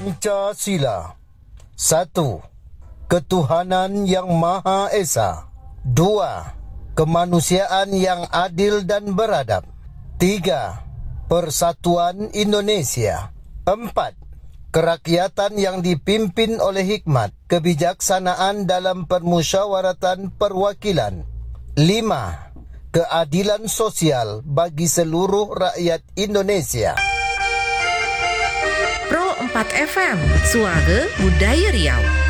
Pancasila. 1. Ketuhanan yang Maha Esa. 2. Kemanusiaan yang adil dan beradab. 3. Persatuan Indonesia. 4. Kerakyatan yang dipimpin oleh hikmat, kebijaksanaan dalam permusyawaratan perwakilan. 5. Keadilan sosial bagi seluruh rakyat Indonesia. Pro 4 FM, Suara Budaya Riau.